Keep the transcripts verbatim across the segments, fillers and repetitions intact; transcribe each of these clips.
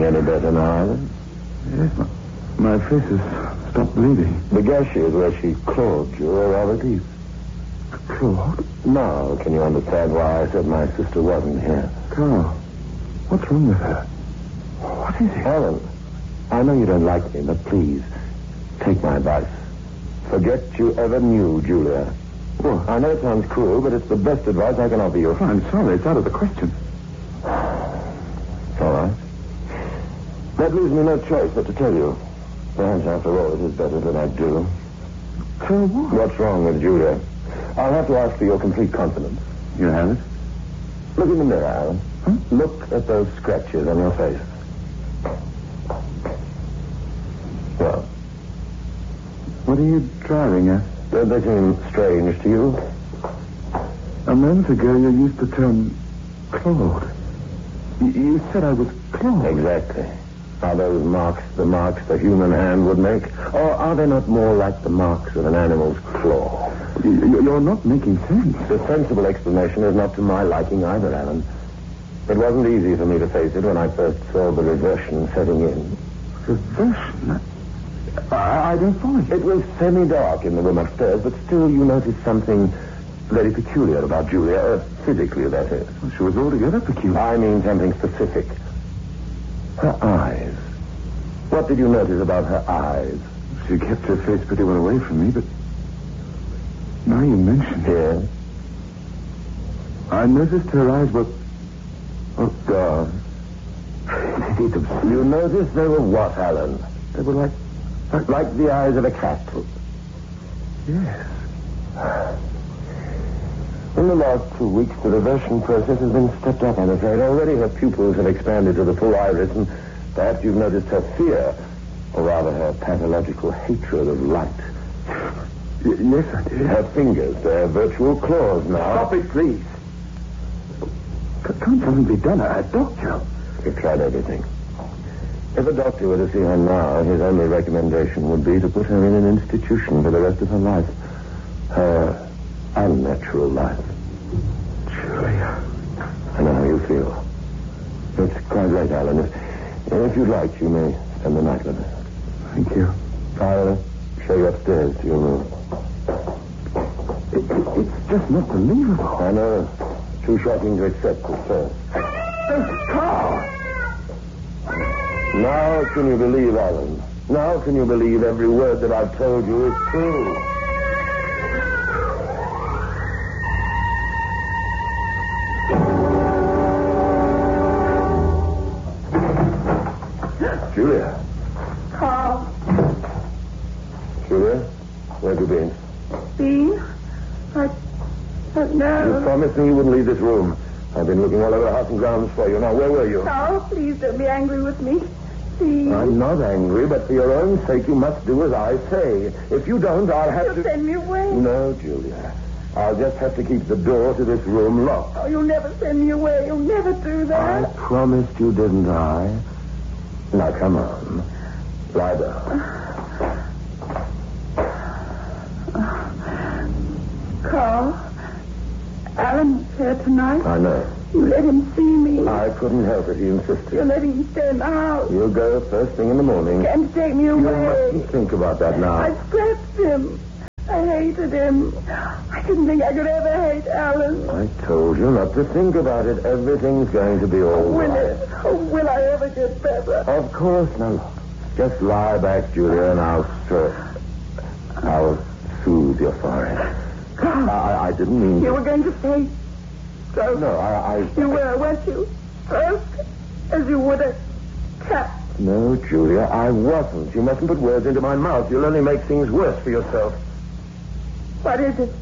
any better now, Alan? Yes, my, my face has stopped bleeding. The gash is where she clawed you are rather deep. Claude? Now, can you understand why I said my sister wasn't here? Carl, what's wrong with her? What is it? Alan, I know you don't like me, but please, take my advice. Forget you ever knew Julia. What? I know it sounds cruel, but it's the best advice I can offer you. Oh, I'm sorry, it's out of the question. All right. That leaves me no choice but to tell you. Perhaps, after all, it is better that I do. Tell what? What's wrong with Julia? I'll have to ask for your complete confidence. You have it? Look in the mirror, Alan. Huh? Look at those scratches on your face. Well, What are you driving at? don't they seem strange to you? A moment ago, you used the term Claude. You, you said I was Claude. Exactly. Are those marks the marks the human hand would make? Or are they not more like the marks of an animal's claw? You, you're not making sense. The sensible explanation is not to my liking either, Alan. It wasn't easy for me to face it when I first saw the reversion setting in. Reversion? I, I don't follow you. It was semi-dark in the room upstairs, but still you noticed something very peculiar about Julia, uh, physically, that is. Well, she was altogether peculiar. I mean something specific. Her eyes. What did you notice about her eyes? She kept her face pretty well away from me, but now you mention it. Yes. I noticed her eyes were... Oh, God. You noticed they were what, Alan? They were like... Like, like the eyes of a cat. Yes. In the last two weeks, the reversion process has been stepped up, I'm afraid. Already her pupils have expanded to the full iris, and perhaps you've noticed her fear, or rather her pathological hatred of light. Y- yes, I did. Her fingers, they're virtual claws now. Stop it, please. C- can't something be done? A doctor? We've tried everything. If a doctor were to see her now, his only recommendation would be to put her in an institution for the rest of her life. Her unnatural life. Julia. I know how you feel. It's quite late, Alan. If, if you'd like, you may spend the night with us. Thank you. I'll show you upstairs to your room. It, it, it's just not believable. I know. Too shocking to accept at first. This car! Now can you believe, Alan? Now can you believe every word that I've told you is true? Julia. Carl. Julia, where have you been? Been? I don't You know. promised me you wouldn't leave this room. I've been looking all over the house and grounds for you. Now, where were you? Carl, please don't be angry with me. Please. I'm not angry, but for your own sake, you must do as I say. If you don't, I'll have You'll to... send me away. No, Julia. I'll just have to keep the door to this room locked. Oh, you'll never send me away. You'll never do I that. promised you, didn't I? Now, come on. Lie down. Carl, Alan's here tonight. I know. You let him see me. I couldn't help it. He insisted. You're letting him stay in the house. You'll go first thing in the morning. Can't take me You away. mustn't think about that now. I scratched him. I hated him. I didn't think I could ever hate Alan. I told you not to think about it. Everything's going to be all Will right. it? Oh, will I ever get better? Of course not. Just lie back, Julia, and I'll stroke. I'll soothe your forehead. Carl, I, I didn't mean you to. were going to say so. No, I, I... You were, weren't you? First, as you would a cat. No, Julia, I wasn't. You mustn't put words into my mouth. You'll only make things worse for yourself. What is it?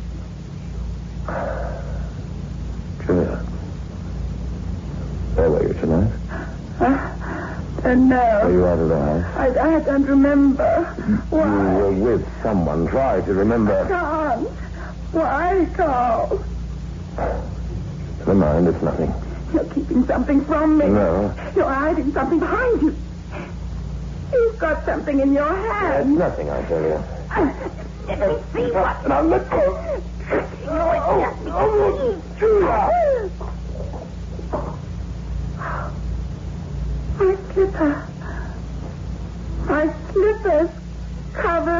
Julia, where were you tonight? Huh? Uh, no. Were you out of the house? I, I don't remember. Why? You were with someone. Try to remember. I can't. Why, Carl? Never mind, it's nothing. You're keeping something from me. No. You're hiding something behind you. You've got something in your It's hand. nothing, I tell you. Let me see what. Now let go. Oh, Oh, Julia. I slipped My slippers covered